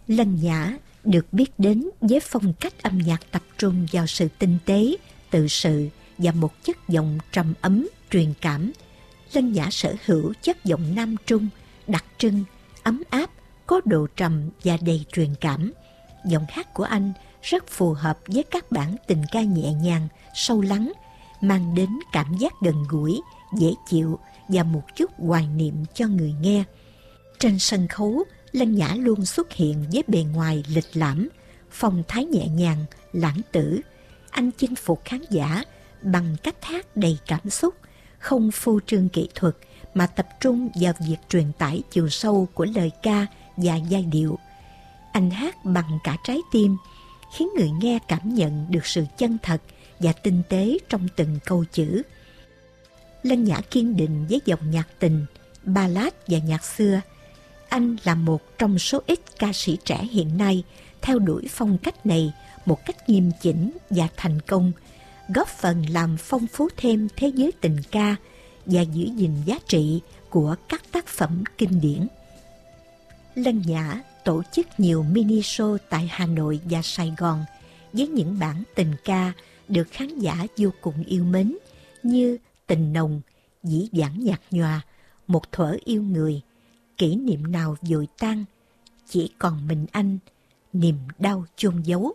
Lân Nhã được biết đến với phong cách âm nhạc tập trung vào sự tinh tế, tự sự và một chất giọng trầm ấm, truyền cảm. Lân Nhã sở hữu chất giọng nam trung, đặc trưng, ấm áp, có độ trầm và đầy truyền cảm. Giọng hát của anh rất phù hợp với các bản tình ca nhẹ nhàng, sâu lắng, mang đến cảm giác gần gũi, dễ chịu và một chút hoài niệm cho người nghe. Trên sân khấu, Lân Nhã luôn xuất hiện với bề ngoài lịch lãm, phong thái nhẹ nhàng, lãng tử. Anh chinh phục khán giả bằng cách hát đầy cảm xúc, không phô trương kỹ thuật mà tập trung vào việc truyền tải chiều sâu của lời ca và giai điệu. Anh hát bằng cả trái tim, khiến người nghe cảm nhận được sự chân thật và tinh tế trong từng câu chữ. Lân Nhã kiên định với dòng nhạc tình, ballad và nhạc xưa. Anh là một trong số ít ca sĩ trẻ hiện nay theo đuổi phong cách này một cách nghiêm chỉnh và thành công, góp phần làm phong phú thêm thế giới tình ca và giữ gìn giá trị của các tác phẩm kinh điển. Lân Nhã tổ chức nhiều mini show tại Hà Nội và Sài Gòn với những bản tình ca được khán giả vô cùng yêu mến như Tình Nồng, Dĩ Vãng Nhạt Nhòa, Một Thuở Yêu Người, Kỷ Niệm Nào Vội Tan, Chỉ Còn Mình Anh, Niềm Đau Chôn Giấu.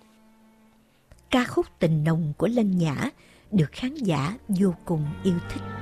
Ca khúc Tình Nồng của Lân Nhã được khán giả vô cùng yêu thích.